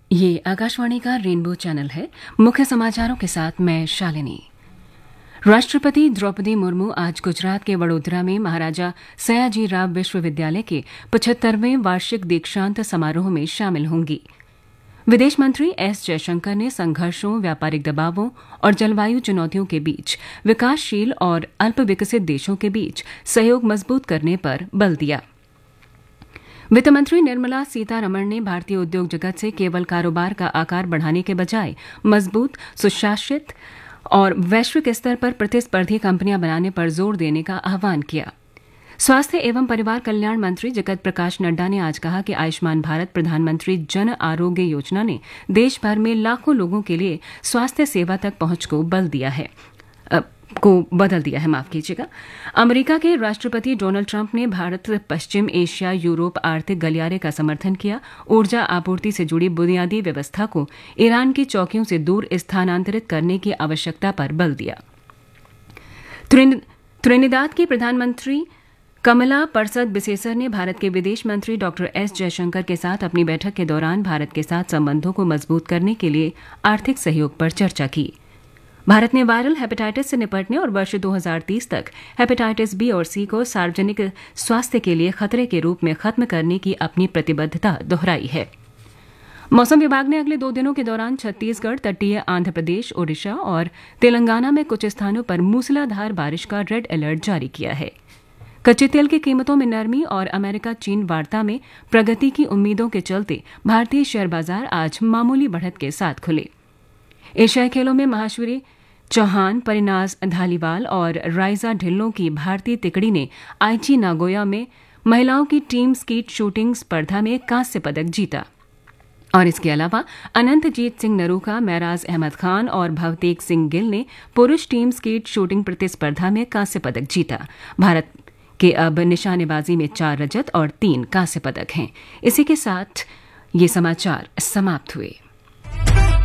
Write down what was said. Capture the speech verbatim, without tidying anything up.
ये आकाशवाणी का rainbow channel है। मुख्य समाचारों के साथ मैं शालिनी। राष्ट्रपति द्रौपदी मुर्मू आज गुजरात के वडोदरा में महाराजा सयाजीराव विश्वविद्यालय के पचहत्तरवें वार्षिक दीक्षांत समारोह में शामिल होंगी। विदेश मंत्री एस जयशंकर ने संघर्षों, व्यापारिक दबावों और जलवायु चुनौतियों के बीच विकासशील और अल्प विकसित देशों के बीच सहयोग मजबूत करने पर बल दिया। वित्त मंत्री निर्मला सीतारमण ने भारतीय उद्योग जगत से केवल कारोबार का आकार बढ़ाने के बजाय मजबूत, सुशासित और वैश्विक स्तर पर प्रतिस्पर्धी कंपनियां बनाने पर जोर देने का आह्वान किया। स्वास्थ्य एवं परिवार कल्याण मंत्री जगत प्रकाश नड्डा ने आज कहा कि आयुष्मान भारत प्रधानमंत्री जन आरोग्य योजना ने देश भर में लाखों लोगों के लिए स्वास्थ्य सेवा तक पहुंच को बल दिया है को बदल दिया है माफ कीजिएगा। अमेरिका के राष्ट्रपति डोनाल्ड ट्रंप ने भारत, पश्चिम एशिया, यूरोप आर्थिक गलियारे का समर्थन किया। ऊर्जा आपूर्ति से जुड़ी बुनियादी व्यवस्था को ईरान की चौकियों से दूर स्थानांतरित करने की आवश्यकता पर बल दिया। त्रिनिदाद की प्रधानमंत्री कमला परसद बिसेसर ने भारत के विदेश मंत्री डॉक्टर एस जयशंकर के साथ अपनी बैठक के दौरान भारत के साथ संबंधों को मजबूत करने के लिए आर्थिक सहयोग पर चर्चा की। भारत ने वायरल हेपेटाइटिस से निपटने और वर्ष दो हज़ार तीस तक हेपेटाइटिस बी और सी को सार्वजनिक स्वास्थ्य के लिए खतरे के रूप में खत्म करने की अपनी प्रतिबद्धता दोहराई है। मौसम विभाग ने अगले दो दिनों के दौरान छत्तीसगढ़, तटीय आंध्र प्रदेश, ओडिशा और तेलंगाना में कुछ स्थानों पर मूसलाधार बारिश का रेड अलर्ट जारी किया है। कच्चे तेल की कीमतों में नरमी और अमेरिका चीन वार्ता में प्रगति की उम्मीदों के चलते भारतीय शेयर बाजार आज मामूली बढ़त के साथ खुले। एशियाई खेलों में महाश्वरी चौहान, परिनाज धालीवाल और राइजा ढिल्लों की भारतीय तिकड़ी ने आईची नागोया में महिलाओं की टीम स्कीट शूटिंग स्पर्धा में कांस्य पदक जीता। और इसके अलावा अनंतजीत सिंह नरूखा, महराज अहमद खान और भवतेक सिंह गिल ने पुरुष टीम स्कीट शूटिंग प्रतिस्पर्धा में कांस्य पदक जीता। भारत के अब निशानेबाजी में चार रजत और तीन कांस्य पदक हैं। इसी के साथ ये समाचार समाप्त हुए।